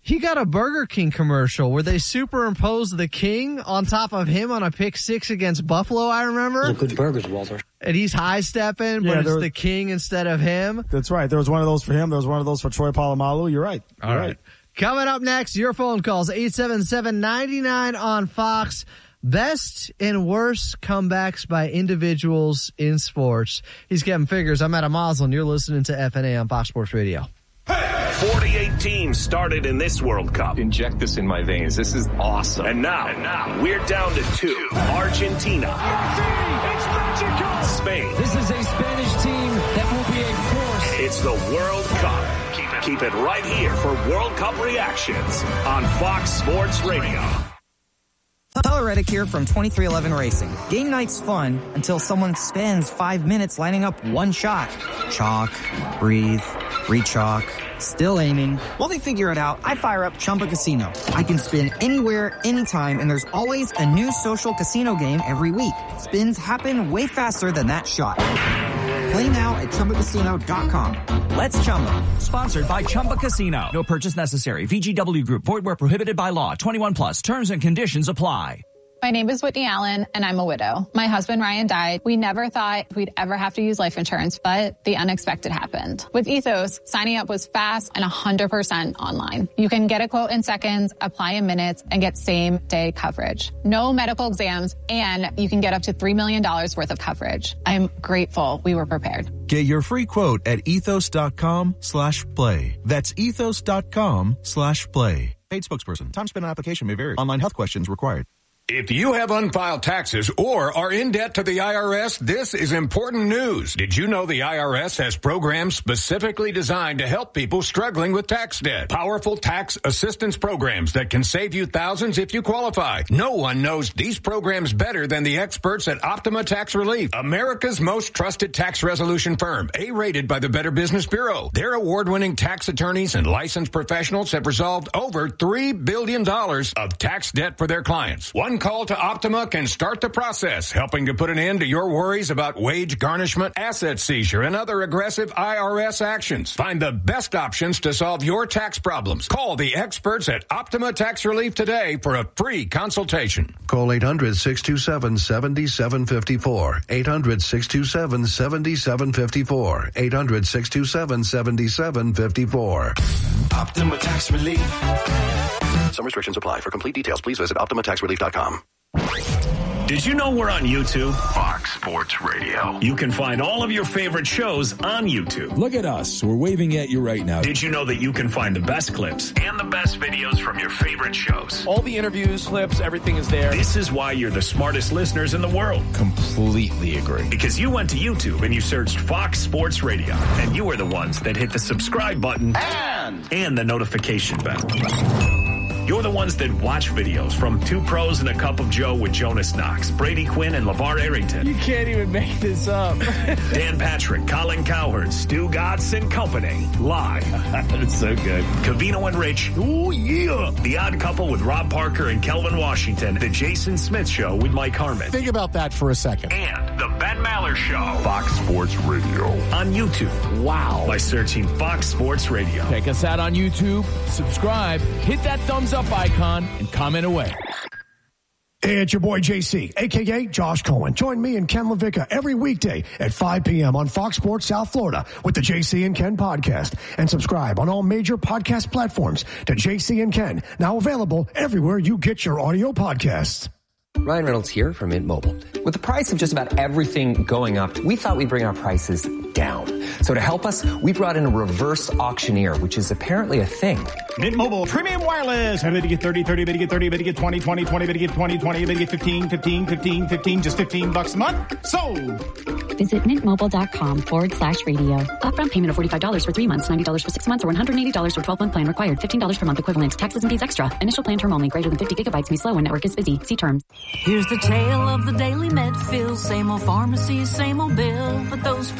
He got a Burger King commercial where they superimposed the King on top of him on a pick six against Buffalo, I remember. Good burgers, Walter. And he's high-stepping, but it's the King instead of him. That's right. There was one of those for him. There was one of those for Troy Polamalu. You're right. All right. Coming up next, your phone calls, 877-99 on Fox. Best and worst comebacks by individuals in sports. He's Kevin Figures. I'm Adam Moslin. You're listening to FNA on Fox Sports Radio. 48 teams started in this World Cup. Inject this in my veins. This is awesome. And now we're down to 2. Argentina. It's magical. Spain. This is a Spanish team that will be a force. It's the World Cup. Keep it right here for World Cup reactions on Fox Sports Radio. Tyler Reddick here from 2311 Racing. Game night's fun until someone spends 5 minutes lining up one shot. Chalk, breathe, re-chalk, still aiming. While they figure it out, I fire up Chumba Casino. I can spin anywhere, anytime, and there's always a new social casino game every week. Spins happen way faster than that shot. Play now at ChumbaCasino.com. Let's Chumba. Sponsored by Chumba Casino. No purchase necessary. VGW Group. Void where prohibited by law. 21 plus. Terms and conditions apply. My name is Whitney Allen, and I'm a widow. My husband, Ryan, died. We never thought we'd ever have to use life insurance, but the unexpected happened. With Ethos, signing up was fast and 100% online. You can get a quote in seconds, apply in minutes, and get same-day coverage. No medical exams, and you can get up to $3 million worth of coverage. I'm grateful we were prepared. Get your free quote at ethos.com/play. That's ethos.com/play. Paid spokesperson. Time spent on application may vary. Online health questions required. If you have unfiled taxes or are in debt to the IRS, this is important news. Did you know the IRS has programs specifically designed to help people struggling with tax debt? Powerful tax assistance programs that can save you thousands if you qualify. No one knows these programs better than the experts at Optima Tax Relief, America's most trusted tax resolution firm, A-rated by the Better Business Bureau. Their award-winning tax attorneys and licensed professionals have resolved over $3 billion of tax debt for their clients. One call to Optima can start the process, helping to put an end to your worries about wage garnishment, asset seizure, and other aggressive IRS actions. Find the best options to solve your tax problems. Call the experts at Optima Tax Relief today for a free consultation. Call 800-627-7754. 800-627-7754. 800-627-7754. Optima Tax Relief. Some restrictions apply. For complete details, please visit OptimaTaxRelief.com. Did you know we're on YouTube? Fox Sports Radio. You can find all of your favorite shows on YouTube. Look at us. We're waving at you right now. Did you know that you can find the best clips and the best videos from your favorite shows? All the interviews, clips, everything is there. This is why you're the smartest listeners in the world. Completely agree. Because you went to YouTube and you searched Fox Sports Radio, and you were the ones that hit the subscribe button and the notification bell. You're the ones that watch videos from Two Pros and a Cup of Joe with Jonas Knox, Brady Quinn, and LeVar Arrington. You can't even make this up. Dan Patrick, Colin Cowherd, Stu Gatz and Company. Live. That's so good. Covino and Rich. Oh, yeah. The Odd Couple with Rob Parker and Kelvin Washington. The Jason Smith Show with Mike Harmon. Think about that for a second. And the Ben Maller Show. Fox Sports Radio. On YouTube. Wow. By searching Fox Sports Radio. Check us out on YouTube. Subscribe. Hit that thumbs up icon and comment away. Hey, it's your boy JC, a.k.a. Josh Cohen. Join me and Ken LaVicka every weekday at 5 p.m. on Fox Sports South Florida with the JC and Ken podcast. And subscribe on all major podcast platforms to JC and Ken, now available everywhere you get your audio podcasts. Ryan Reynolds here from Mint Mobile. With the price of just about everything going up, we thought we'd bring our prices down. So to help us, we brought in a reverse auctioneer, which is apparently a thing. Mint Mobile Premium Wireless. How to get 30, 30, to get 30, to get 20, 20, 20, to get 20, 20, to get 15, 15, 15, 15, just $15 a month. Sold. Visit mintmobile.com/radio. Upfront payment of $45 for 3 months, $90 for 6 months, or $180 for 12-month plan required. $15 per month equivalent. Taxes and fees extra. Initial plan term only. Greater than 50 gigabytes may slow when network is busy. See terms. Here's the tale of the daily Medfield. Same old pharmacy, same old bill, but those prices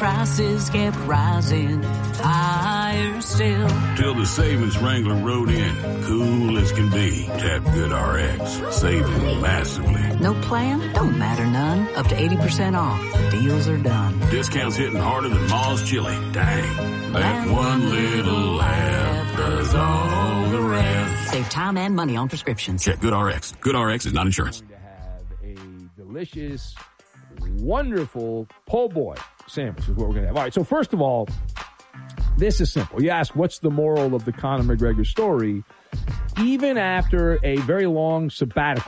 prices kept rising higher still. Till the savings Wrangler rode in, cool as can be. Tap GoodRx, saving massively. No plan? Don't matter none. Up to 80% off. The deals are done. Discounts hitting harder than Ma's chili. Dang. That one little laugh does all the rest. Save time and money on prescriptions. Check GoodRx. GoodRx is not insurance. To have a delicious, wonderful po' boy sandwich is what we're going to have. All right, so first of all, this is simple. You ask, what's the moral of the Conor McGregor story? Even after a very long sabbatical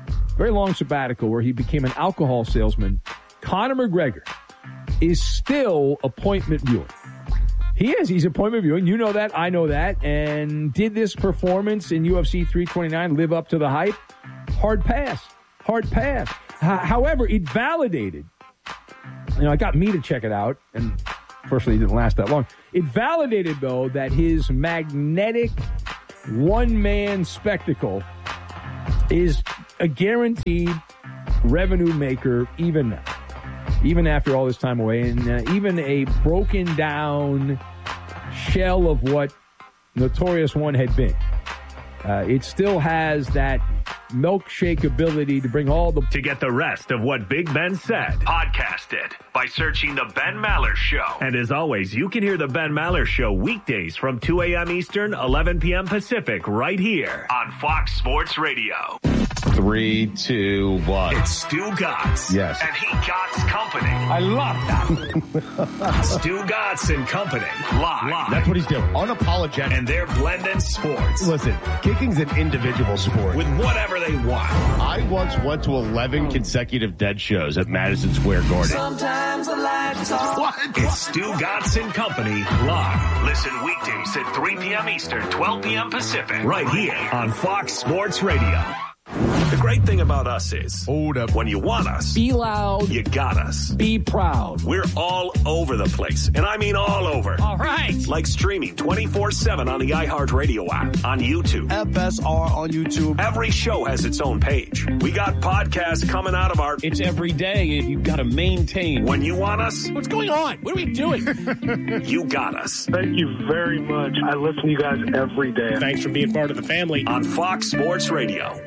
where he became an alcohol salesman, Conor McGregor is still appointment viewing. He is. He's appointment viewing. You know that. I know that. And did this performance in UFC 329 live up to the hype? Hard pass. However, it validated, it got me to check it out, and fortunately it didn't last that long. It validated, though, that his magnetic one-man spectacle is a guaranteed revenue maker even now, even after all this time away, and even a broken down shell of what Notorious One had been. It still has that milkshake ability to bring all the... To get the rest of what Big Ben said, podcast it by searching The Ben Maller Show. And as always, you can hear The Ben Maller Show weekdays from 2 a.m. Eastern, 11 p.m. Pacific, right here on Fox Sports Radio. 3, 2, 1. It's Stu Gotts. Yes. And he Gotts Company. I love that. Stu Gotts and Company. Live. That's what he's doing. Unapologetic. And they're blending sports. Listen, kicking's an individual sport. With whatever they want. I once went to 11 consecutive dead shows at Madison Square Garden. Sometimes the lights off. What? It's Stu Gotts and Company live. Listen weekdays at 3 p.m. Eastern, 12 p.m. Pacific. Right here on Fox Sports Radio. The great thing about us is, hold up, when you want us, be loud, you got us. Be proud. We're all over the place, and I mean all over. All right. Like streaming 24/7 on the iHeartRadio app, on YouTube. FSR on YouTube. Every show has its own page. We got podcasts coming out of our... It's every day, and you've got to maintain. When you want us... What's going on? What are we doing? You got us. Thank you very much. I listen to you guys every day. Thanks for being part of the family. On Fox Sports Radio.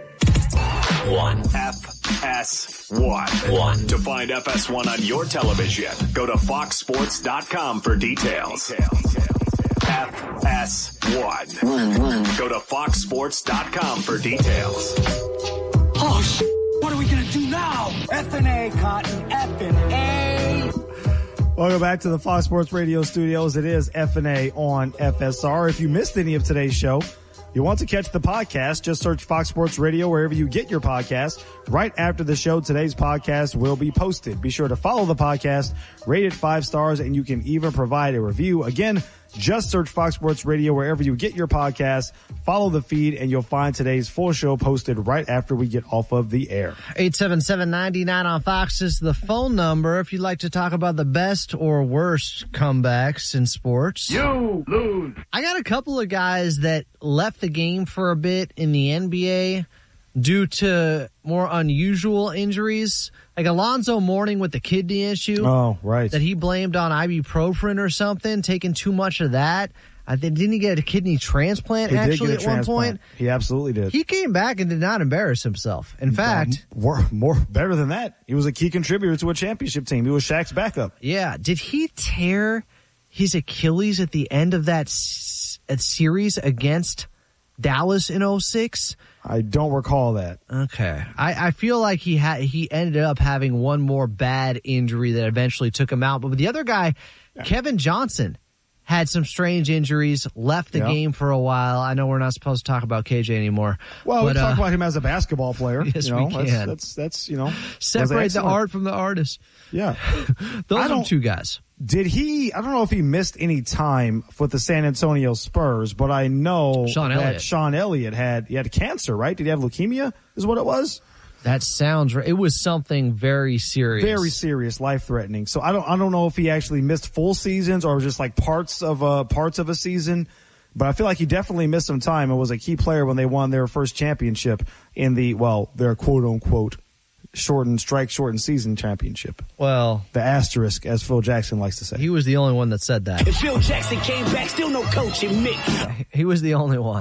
1. FS1. To find FS1 on your television, go to foxsports.com for details. FS1. Go to foxsports.com for details. Oh, what are we going to do now? F&A, Cotton. F&A. Welcome back to the Fox Sports Radio studios. It is F&A on FSR. If you missed any of today's show, you want to catch the podcast, just search Fox Sports Radio wherever you get your podcast. Right after the show, today's podcast will be posted. Be sure to follow the podcast, rate it 5 stars, and you can even provide a review. Again, just search Fox Sports Radio wherever you get your podcast. Follow the feed, and you'll find today's full show posted right after we get off of the air. 877-99 on Fox is the phone number if you'd like to talk about the best or worst comebacks in sports. You lose. I got a couple of guys that left the game for a bit in the NBA due to more unusual injuries, like Alonzo Mourning with the kidney issue. Oh, right. That he blamed on ibuprofen or something, taking too much of that. Didn't he get a kidney transplant actually at one point? He absolutely did. He came back and did not embarrass himself. In fact, more better than that. He was a key contributor to a championship team. He was Shaq's backup. Yeah. Did he tear his Achilles at the end of that series against Dallas in 2006? I don't recall that. Okay. I feel like he ended up having one more bad injury that eventually took him out. But with the other guy, Kevin Johnson, had some strange injuries, left the game for a while. I know we're not supposed to talk about KJ anymore. Well, we talk about him as a basketball player. Yes, we can. That's separate the art from the artist. Yeah. Those are two guys. I don't know if he missed any time with the San Antonio Spurs, but I know that Sean Elliott had cancer, right? Did he have leukemia is what it was? That sounds right. It was something very serious. Very serious, life-threatening. So I don't know if he actually missed full seasons or just like parts of a season, but I feel like he definitely missed some time and was a key player when they won their first championship in their quote-unquote shortened season championship. Well, the asterisk, as Phil Jackson likes to say. He was the only one that said that. If Phil Jackson came back, still no coaching Mick. He was the only one.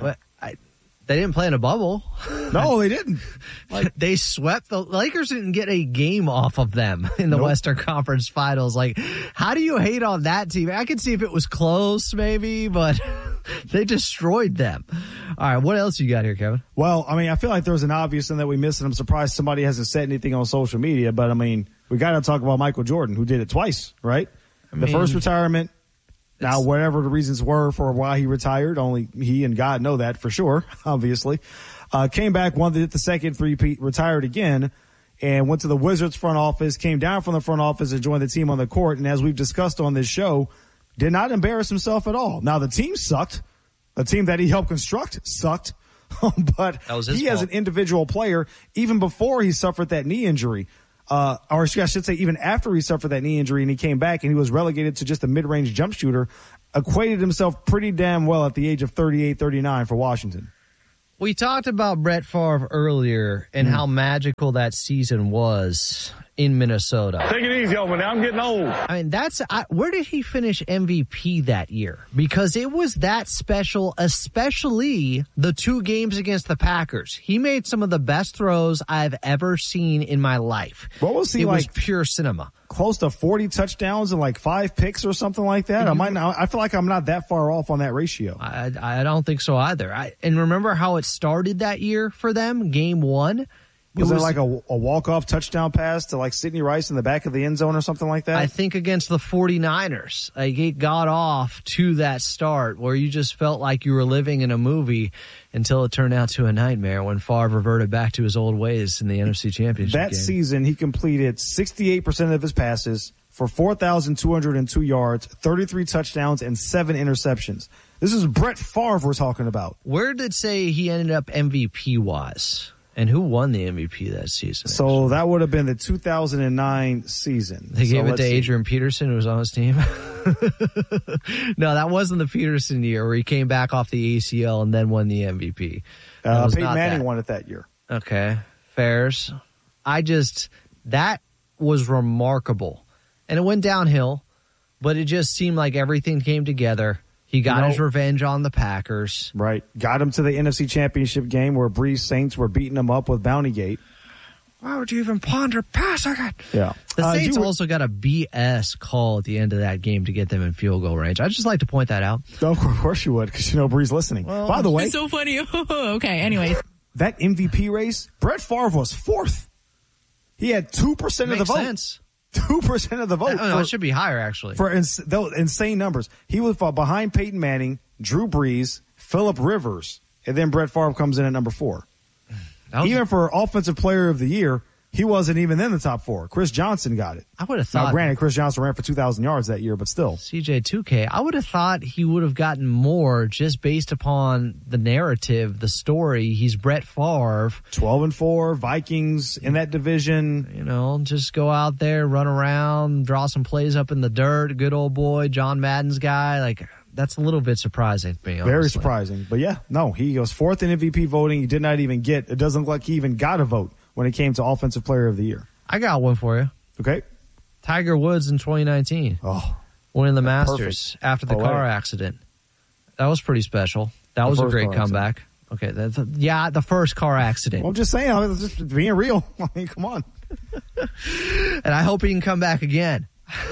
They didn't play in a bubble. No, they didn't. They swept the Lakers. Didn't get a game off of them in the Western Conference Finals. Like, how do you hate on that team? I could see if it was close, maybe, but they destroyed them. All right, what else you got here, Kevin? Well, I mean, I feel like there was an obvious thing that we missed, and I'm surprised somebody hasn't said anything on social media. But I mean, we got to talk about Michael Jordan, who did it twice, right? The first retirement. Now, whatever the reasons were for why he retired, only he and God know that for sure, obviously. Came back, won the second three-peat, retired again, and went to the Wizards front office, came down from the front office and joined the team on the court. And as we've discussed on this show, did not embarrass himself at all. Now, the team sucked. The team that he helped construct sucked. But he, as an individual player, even before he suffered that knee injury, or I should say even after he suffered that knee injury and he came back and he was relegated to just a mid-range jump shooter, acquainted himself pretty damn well at the age of 38, 39 for Washington. We talked about Brett Favre earlier and how magical that season was in Minnesota. Take it easy over there. I'm getting old. I mean, where did he finish MVP that year? Because it was that special, especially the 2 games against the Packers. He made some of the best throws I've ever seen in my life. What was he It like? was pure cinema. Close to 40 touchdowns and like 5 picks or something like that. I feel like I'm not that far off on that ratio. I don't think so either. And remember how it started that year for them? Game 1. Was it like a walk-off touchdown pass to like Sidney Rice in the back of the end zone or something like that? I think against the 49ers. Like it got off to that start where you just felt like you were living in a movie until it turned out to a nightmare when Favre reverted back to his old ways in the NFC Championship game. That season, he completed 68% of his passes for 4,202 yards, 33 touchdowns, and 7 interceptions. This is Brett Favre we're talking about. Where did it say he ended up MVP-wise? And who won the MVP that season? So that would have been the 2009 season. They gave it to Adrian Peterson, who was on his team. No, that wasn't the Peterson year where he came back off the ACL and then won the MVP. Peyton Manning won it that year. Okay, fairs. That was remarkable. And it went downhill, but it just seemed like everything came together. He got his revenge on the Packers. Right. Got him to the NFC Championship game where Breeze Saints were beating him up with Bounty Gate. Why would you even ponder pass? Yeah. The Saints also got a BS call at the end of that game to get them in field goal range. I'd just like to point that out. Of course you would, because you know Breeze listening. Well, by the way. It's so funny. Okay, anyways. That MVP race, Brett Favre was 4th. He had 2% of the vote. Sense. 2% of the vote. No, it should be higher, actually. For insane numbers. He was behind Peyton Manning, Drew Brees, Phillip Rivers, and then Brett Favre comes in at number 4. Even for Offensive Player of the Year, he wasn't even in the top 4. Chris Johnson got it. I would have thought. Now, granted, Chris Johnson ran for 2,000 yards that year, but still. CJ2K, I would have thought he would have gotten more just based upon the narrative, the story. He's Brett Favre. 12-4, Vikings in that division. You know, just go out there, run around, draw some plays up in the dirt. Good old boy, John Madden's guy. Like, that's a little bit surprising to me, honestly. Very surprising. But yeah, no, he was 4th in MVP voting. He did not even it doesn't look like he even got a vote when it came to Offensive Player of the Year. I got one for you. Okay. Tiger Woods in 2019. Oh. Winning the Masters after the car accident. That was pretty special. That was a great comeback. Okay. The first car accident. Well, I'm just saying, I was just being real. I mean, come on. And I hope he can come back again.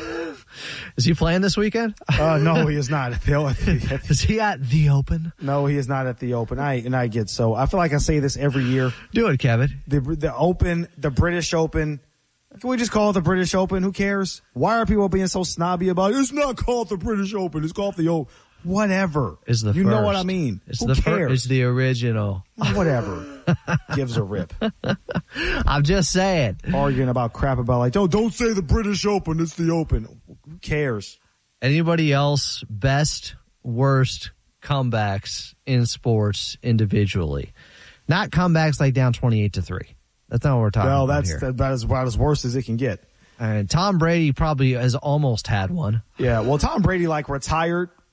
Is he playing this weekend? No, he is not. Is he at the Open? No, he is not at the Open. I feel like I say this every year. Do it, Kevin. The Open, the British Open. Can we just call it the British Open? Who cares? Why are people being so snobby about it? It's not called the British Open. It's called the Open. Whatever. You know what I mean? Who cares? It's the original. Whatever. Gives a rip. I'm just saying. Arguing about crap about like, don't say the British Open. It's the Open. Who cares? Anybody else best, worst comebacks in sports individually? Not comebacks like down 28-3. That's not what we're talking about here. Well, that's about as worse as it can get. And Tom Brady probably has almost had one. Yeah, well, Tom Brady retired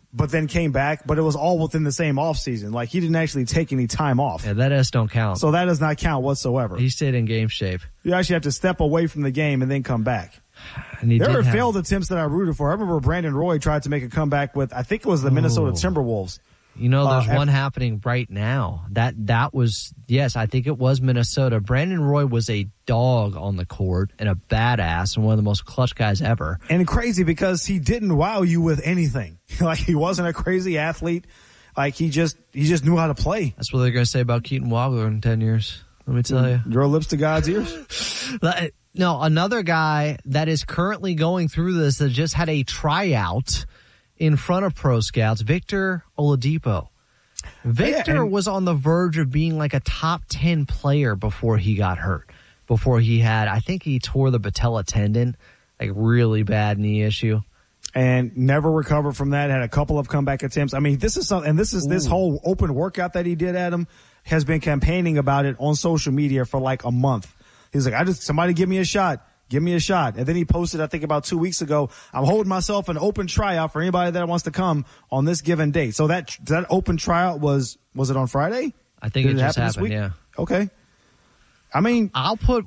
but then came back, but it was all within the same offseason. Like, he didn't actually take any time off. Yeah, that don't count. So that does not count whatsoever. He stayed in game shape. You actually have to step away from the game and then come back. There were failed attempts that I rooted for. I remember Brandon Roy tried to make a comeback with, I think it was the Minnesota Timberwolves. You know, there's one happening right now. That was, yes, I think it was Minnesota. Brandon Roy was a dog on the court and a badass and one of the most clutch guys ever. And crazy because he didn't wow you with anything. Like, he wasn't a crazy athlete. Like, he just knew how to play. That's what they're going to say about Keaton Waugler in 10 years. Let me tell you. Your lips to God's ears? No, another guy that is currently going through this that just had a tryout in front of pro scouts, Victor Oladipo. Victor was on the verge of being like a top 10 player before he got hurt. Before he had, I think he tore the patella tendon, like really bad knee issue. And never recovered from that. Had a couple of comeback attempts. I mean, this is this whole open workout that he did, Adam, has been campaigning about it on social media for like a month. He's like, somebody give me a shot. Give me a shot. And then he posted, I think about 2 weeks ago, I'm holding myself an open tryout for anybody that wants to come on this given date. So that open tryout was it on Friday? I think it just happened, yeah. Okay. I mean, I'll put